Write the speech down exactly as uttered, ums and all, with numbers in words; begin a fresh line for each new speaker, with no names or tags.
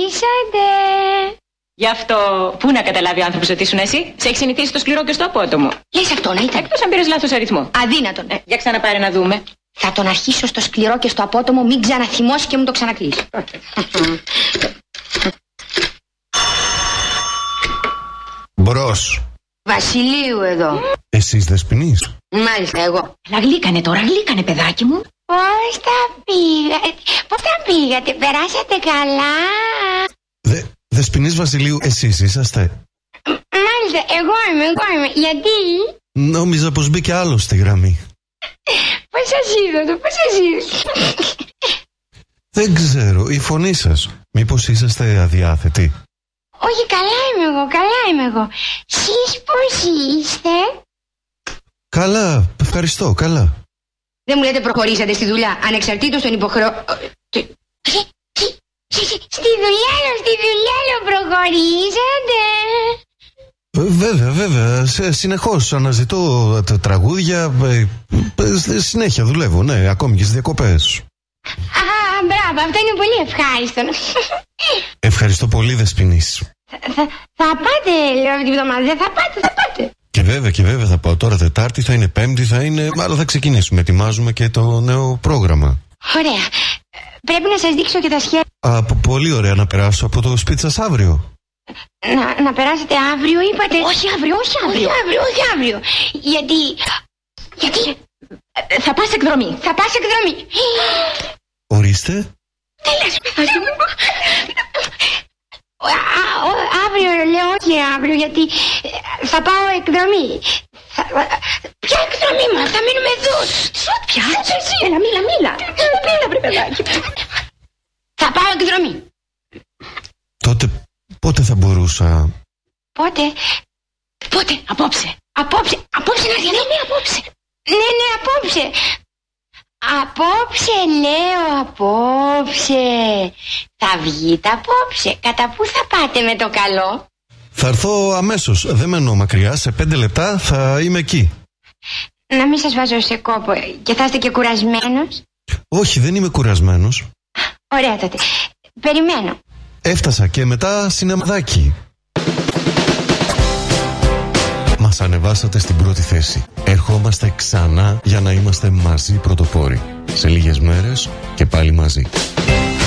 προχωρήσατε.
Γι' αυτό, πού να καταλάβει ο άνθρωπος ότι ήσουν εσύ? Σε έχει συνηθίσει στο σκληρό και στο απότομο.
Λες αυτό να ήταν?
Εκτός αν πήρες λάθος αριθμό.
Αδύνατον.
Ε, για ξαναπάρε να δούμε.
Θα τον αρχίσω στο σκληρό και στο απότομο, μην ξαναθυμώσει και μου το ξανακλείσει.
Μπρος.
Βασιλείου εδώ.
Εσείς Δεσποινής?
Μάλιστα, εγώ.
Αλλά γλύκανε τώρα, γλύκανε παιδάκι μου.
Πώς τα πήγατε, πώς τα πήγατε, περάσατε καλά?
Δε, Δεσποινής Βασιλείου, εσείς είσαστε?
Μάλιστα, εγώ είμαι, εγώ είμαι. Γιατί?
Νόμιζα πως μπήκε άλλο στη γραμμή.
Πώς σας είδα, πώς σας είδα?
Δεν ξέρω, η φωνή σας. Μήπως είσαστε αδιάθετοι?
Όχι, καλά είμαι εγώ, καλά είμαι εγώ. Σεις πώς είστε?
Καλά, ευχαριστώ, καλά.
Δεν μου λέτε προχωρήσατε στη δουλειά, ανεξαρτήτως των υποχρεώ... Στη δουλειά λέω, στη δουλειά λέω, προχωρήσατε?
Ε, βέβαια, βέβαια, σε, συνεχώς αναζητώ τα τραγούδια, ε, ε, συνέχεια δουλεύω, ναι, ακόμη και στις διακοπές.
Α, μπράβο, αυτό είναι πολύ ευχάριστο.
Ευχαριστώ πολύ, Δεσποινής.
Θα, θα πάτε, λέω, αυτή τη βδομάδα, δεν θα πάτε, θα πάτε.
Και βέβαια, και βέβαια θα πάω τώρα Τετάρτη, θα είναι Πέμπτη, θα είναι... Αλλά θα ξεκινήσουμε, ετοιμάζουμε και το νέο πρόγραμμα.
Ωραία. Πρέπει να σας δείξω και τα σχέδια.
Α, πολύ ωραία, να περάσω από το σπίτι σας αύριο.
Να, να περάσετε αύριο, είπατε? Όχι αύριο, όχι αύριο. Όχι αύριο, όχι αύριο. Γιατί... Γιατί...
Θα πας εκδρομή.
Θα πας εκδρομή.
Ορίστε.
Τι λες, ας το πω. Αύριο, λέω, όχι αύριο, γιατί θα πάω εκδρομή. Θα... Ποια εκδρομή μας, θα μείνουμε εδώ. Σουτ, πια.
Έλα, μίλα, μίλα. Μίλα, βρε παιδάκι.
Θα πάω εκδρομή.
Τότε πότε θα μπορούσα?
Πότε?
Πότε, απόψε.
Απόψε, απόψε να έρθει, ναι, ναι, απόψε. Ναι, ναι, απόψε. Απόψε, λέω, απόψε. Θα βγείτε απόψε. Κατά πού θα πάτε με το καλό?
Θα έρθω αμέσως, δεν μένω μακριά, σε πέντε λεπτά θα είμαι εκεί.
Να μην σας βάζω σε κόπο και θα είστε και κουρασμένος.
Όχι, δεν είμαι κουρασμένος.
Ωραία τότε, περιμένω.
Έφτασα και μετά σινεμαδάκι. Μας ανεβάσατε στην πρώτη θέση. Ερχόμαστε ξανά για να είμαστε μαζί πρωτοπόροι. Σε λίγες μέρες και πάλι μαζί.